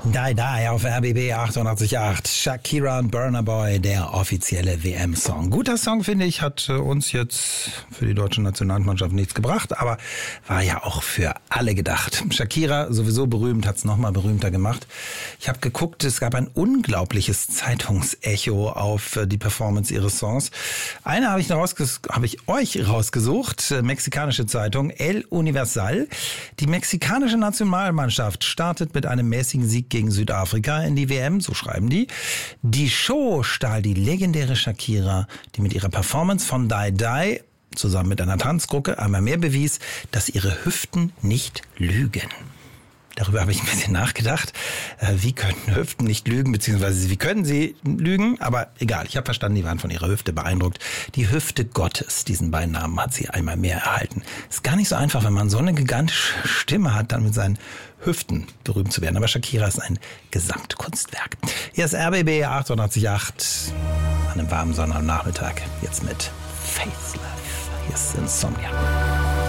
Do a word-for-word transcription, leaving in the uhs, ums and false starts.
Die Die auf R B B achtundachtzig Komma acht. Shakira und Burna Boy, der offizielle W M-Song. Guter Song, finde ich, hat uns jetzt für die deutsche Nationalmannschaft nichts gebracht, aber war ja auch für alle gedacht. Shakira, sowieso berühmt, hat es nochmal berühmter gemacht. Ich habe geguckt, es gab ein unglaubliches Zeitungsecho auf die Performance ihres Songs. Eine habe ich, rausges- hab ich euch rausgesucht, mexikanische Zeitung El Universal. Die mexikanische Nationalmannschaft startet mit einem mäßigen Sieg gegen Südafrika in die W M, so schreiben die. Die Show stahl die legendäre Shakira, die mit ihrer Performance von Die Die zusammen mit einer Tanzgruppe einmal mehr bewies, dass ihre Hüften nicht lügen. Darüber habe ich ein bisschen nachgedacht. Wie können Hüften nicht lügen, beziehungsweise wie können sie lügen? Aber egal, ich habe verstanden, die waren von ihrer Hüfte beeindruckt. Die Hüfte Gottes, diesen Beinamen hat sie einmal mehr erhalten. Ist gar nicht so einfach, wenn man so eine gigantische Stimme hat, dann mit seinen Hüften berühmt zu werden. Aber Shakira ist ein Gesamtkunstwerk. Hier ist R B B achtundachtzig Komma acht an einem warmen Sonnabendnachmittag. Jetzt mit Faithless. Hier ist Insomnia.